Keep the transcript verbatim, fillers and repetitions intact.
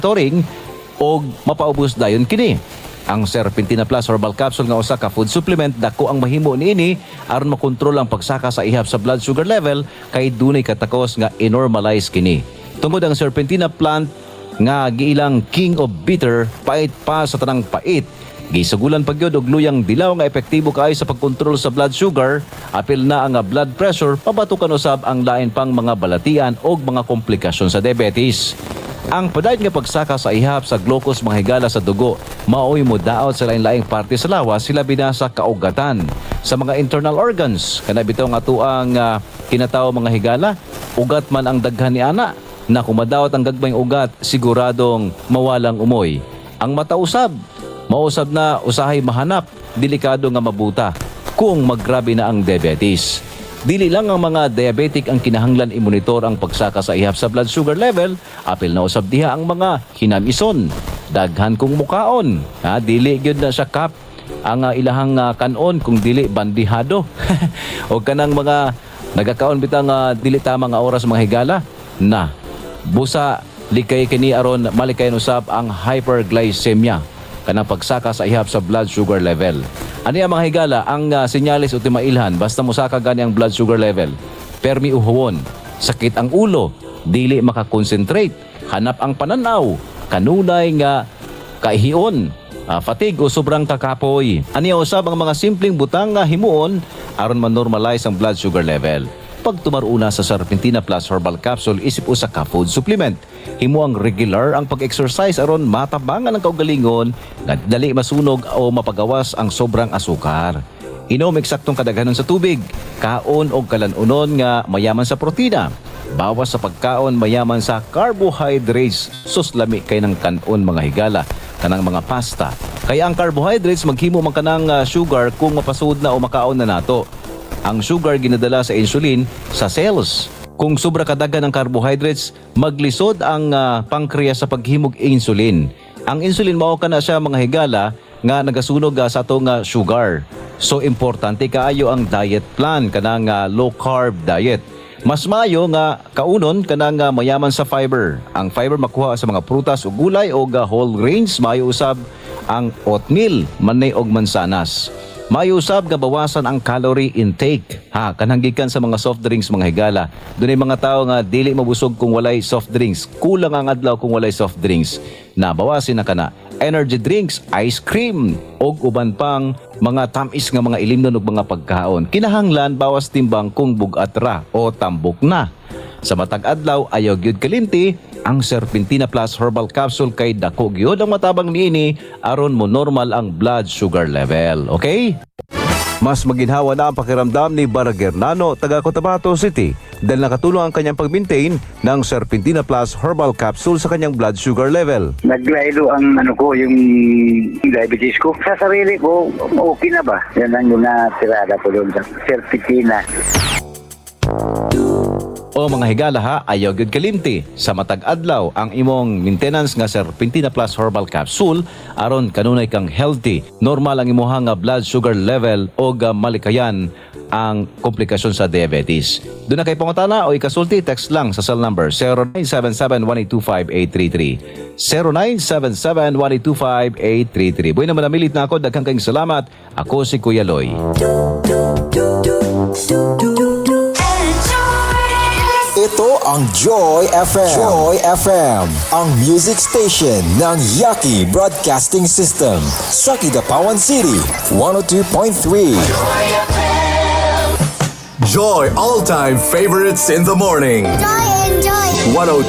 monitoring o mapaubos dayon kini. Ang Serpentina Plus Herbal Capsule nga usa ka food supplement dako ang mahimo niini aron makontrol ang pagsaka sa ihap sa blood sugar level kay dunay katakos nga i-normalize kini. Tungod ang Serpentina plant nga giilang king of bitter, pait pa sa tanang pait. Gisugulan pagyod og luyang dilaw nga epektibo kaayo sa pagkontrol sa blood sugar, apil na ang blood pressure, pabatukan usab ang lain pang mga balatian o mga komplikasyon sa diabetes. Ang padayot nga pagsaka sa ihap sa glucose mga higala sa dugo, maoy mo daot sa lain-laing parte sa lawas sila binasa kaugatan. Sa mga internal organs, kana bitaw nga tuang uh, kinataw mga higala, ugat man ang daghan ni ana, na kumadawat ang gagmayng ugat, siguradong mawalang umoy. Ang mata usab, mausab na usahay mahanap, delikado nga mabuta kung maggrabe na ang diabetes. Dili lang ang mga diabetic ang kinahanglan i-monitor ang pagsaka sa ihap sa blood sugar level, apil na usab diha ang mga hinamison. Daghan kong mukaon, ha, dili gyud na sa kap ang uh, ilahang uh, kanon kung dili bandihado. O kanang mga nagakaon bitang uh, dili tama nga oras mga higala na busa likay kini aron malikayan usab ang hyperglycemia, kanang pagsaka sa ihap sa blood sugar level. Ani ang mga higala, ang uh, senyales o timailhan basta musaka gani ang blood sugar level. Permi uhuwon, sakit ang ulo, dili makakonsentrate, hanap ang pananaw, kanunay nga kaihion, uh, fatigue o sobrang kakapoy. Ani usab ang mga simpleng butang nga himuon aron man-normalize ang blood sugar level. Pag tumaruna sa Serpentina Plus Herbal Capsule, isip usa ka food supplement. Himo ang regular ang pag-exercise aron matabangan ang kaugalingon nga dali masunog o mapagawas ang sobrang asukar. Inom eksaktong kadaghanon sa tubig, kaon og kalanunon nga mayaman sa protina. Bawas sa pagkaon mayaman sa carbohydrates, sus lami kay ng kanon mga higala, kanang mga pasta. Kaya ang carbohydrates maghimo man kanang uh, sugar kung mapasud na o makaon na nato. Ang sugar ginadala sa insulin sa cells. Kung sobra kadagan ng carbohydrates, maglisod ang uh, pancreas sa paghimog insulin. Ang insulin mao kana siya mga higala nga nagasunog uh, sa atong uh, sugar. So importante kaayo ang diet plan kanang uh, low carb diet. Mas maayo nga kaunon kanang uh, mayaman sa fiber. Ang fiber makuha sa mga prutas o gulay o uh, whole grains, maayo usab ang oatmeal, manay og mansanas. Mayusab nga bawasan ang calorie intake. Ha, kanang gikan sa mga soft drinks mga higala. Dunay mga tao nga dili mabusog kung walay soft drinks. Kulang ang adlaw kung walay soft drinks. Na bawasin na kana energy drinks, ice cream, og uban pang mga tamis nga mga ilimnon ug mga pagkaon. Kinahanglan bawas timbang kung bugat ra o tambok na. Sa matag adlaw ayaw gyud kalimti ang Serpentina Plus Herbal Capsule kay dako gyud ang matabang niini aron mo normal ang blood sugar level. Okay? Mas maginhawa na ang pakiramdam ni Baragernano, taga Cotabato City, dahil nakatulong ang kanyang pag-maintain ng Serpentina Plus Herbal Capsule sa kanyang blood sugar level. Naglaylo ang ano ko, yung diabetes ko. Sa sarili ko, okay na ba? Yan ang yung natirada ko doon sa Serpentina. O mga higala ha, ayaw gyud kalimti. Sa matag adlaw ang imong maintenance nga Serpentina Plus Herbal Capsule aron kanunay kang healthy, normal ang imong nga blood sugar level o malikayan ang komplikasyon sa diabetes. Doon na kay pangutana o ikasulti, text lang sa cell number zero nine seven seven one eight two five eight three three. zero nine seven seven one eight two five eight three three. Buhay naman namilit na ako, daghang kayong salamat. Ako si Kuya Loy. Ito ang Joy F M. Joy F M, ang music station ng Yaki Broadcasting System sa Kidapawan City, one oh two point three. Joy F M. Joy all-time favorites in the morning. Joy and Joy. one oh